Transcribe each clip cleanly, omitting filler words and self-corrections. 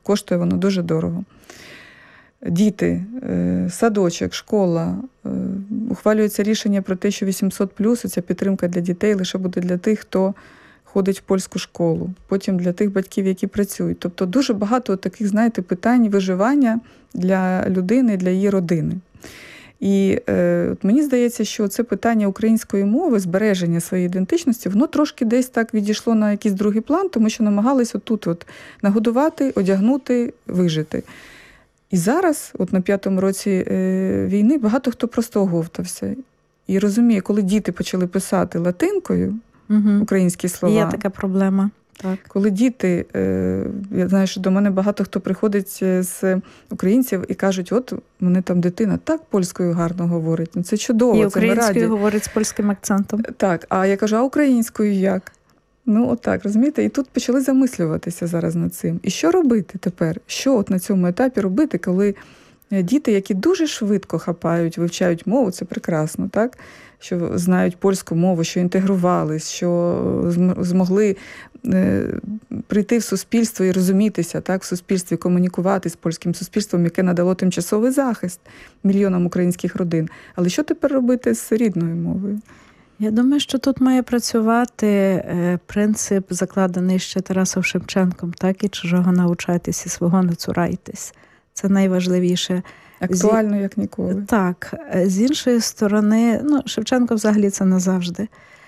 коштує воно дуже дорого. Діти, садочок, школа, ухвалюється рішення про те, що 800+, ця підтримка для дітей лише буде для тих, хто ходить в польську школу, потім для тих батьків, які працюють. Тобто дуже багато таких, знаєте, питань виживання для людини, для її родини. І от мені здається, що це питання української мови, збереження своєї ідентичності, воно трошки десь так відійшло на якийсь другий план, тому що намагались отут нагодувати, одягнути, вижити. І зараз, от на 5-му році війни, багато хто просто оговтався. І розуміє, коли діти почали писати латинкою, українські слова. Є така проблема. Так. Коли діти, я знаю, що до мене багато хто приходить з українців і кажуть, от мене там дитина так польською гарно говорить, ну це чудово, і українською говорить з польським акцентом. Так, а я кажу, а українською як? Ну, отак, розумієте? І тут почали замислюватися зараз над цим. І що робити тепер? Що от на цьому етапі робити, коли діти, які дуже швидко хапають, вивчають мову, це прекрасно, так? Що знають польську мову, що інтегрувались, що змогли прийти в суспільство і розумітися, так, в суспільстві, комунікувати з польським суспільством, яке надало тимчасовий захист мільйонам українських родин. Але що тепер робити з рідною мовою? Я думаю, що тут має працювати принцип, закладений ще Тарасом Шевченком, так, і чужого навчайтесь, і свого не цурайтесь. Це найважливіше. Актуально, як ніколи. Так. З іншої сторони, Шевченко взагалі це назавжди.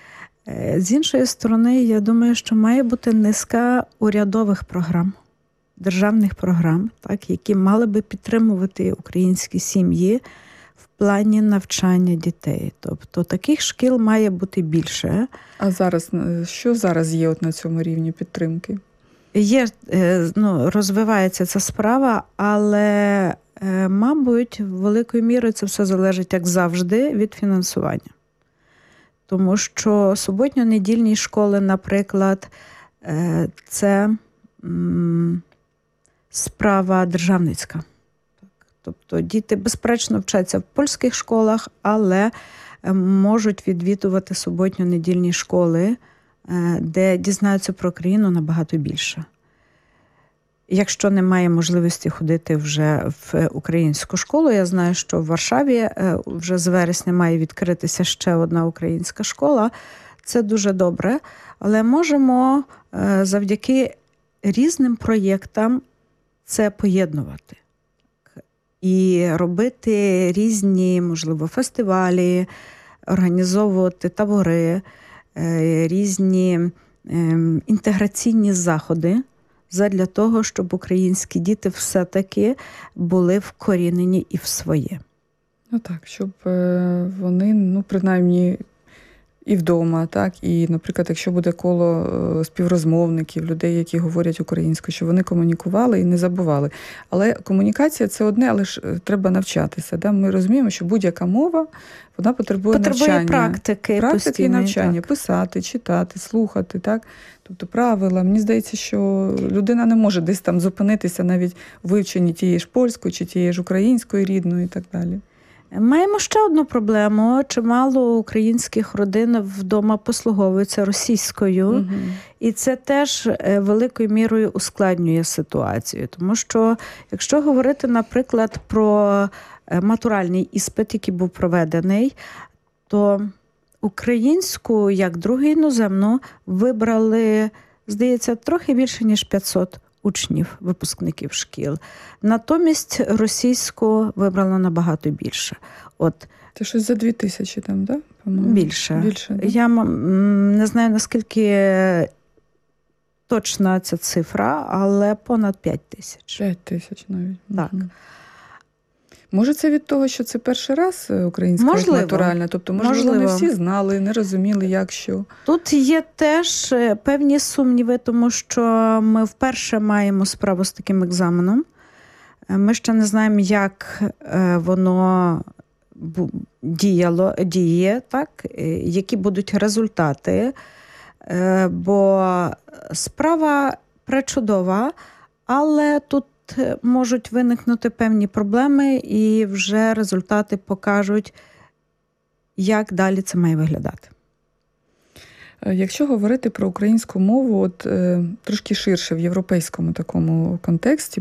З іншої сторони, я думаю, що має бути низка урядових програм, державних програм, так, які мали би підтримувати українські сім'ї в плані навчання дітей. Тобто таких шкіл має бути більше. А зараз, що зараз є от на цьому рівні підтримки? Є, розвивається ця справа, але, мабуть, великою мірою це все залежить, як завжди, від фінансування. Тому що суботньо-недільні школи, наприклад, це справа державницька. Тобто діти, безперечно, вчаться в польських школах, але можуть відвідувати суботньо-недільні школи, де дізнаються про країну набагато більше. Якщо немає можливості ходити вже в українську школу, я знаю, що в Варшаві вже з вересня має відкритися ще одна українська школа. Це дуже добре, але можемо завдяки різним проєктам це поєднувати. І робити різні, можливо, фестивалі, організовувати табори, різні інтеграційні заходи задля того, щоб українські діти все-таки були вкорінені і в своє. Ну так, щоб вони, принаймні, і вдома, так, і, наприклад, якщо буде коло співрозмовників, людей, які говорять українською, щоб вони комунікували і не забували. Але комунікація – це одне, але ж треба навчатися. Да? Ми розуміємо, що будь-яка мова, вона потребує навчання. Практики і навчання. Так. Писати, читати, слухати, так? Тобто правила. Мені здається, що людина не може десь там зупинитися навіть у вивченні тієї ж польської чи тієї ж української рідної і так далі. Маємо ще одну проблему. Чимало українських родин вдома послуговуються російською. І це теж великою мірою ускладнює ситуацію. Тому що, якщо говорити, наприклад, про матуральний іспит, який був проведений, то українську, як другу іноземну, вибрали, здається, трохи більше, ніж 500 учнів, випускників шкіл. Натомість російську вибрало набагато більше. Це щось за 2000 там, так? Да? Більше. Да? Я не знаю, наскільки точна ця цифра, але понад 5000. 5000 навіть. Так. Може, це від того, що це перший раз українська натуральна? Тобто, можливо, не всі знали, не розуміли, як що. Тут є теж певні сумніви, тому що ми вперше маємо справу з таким екзаменом. Ми ще не знаємо, як воно діє, так? Які будуть результати. Бо справа пречудова, але тут можуть виникнути певні проблеми, і вже результати покажуть, як далі це має виглядати. Якщо говорити про українську мову трошки ширше в європейському такому контексті,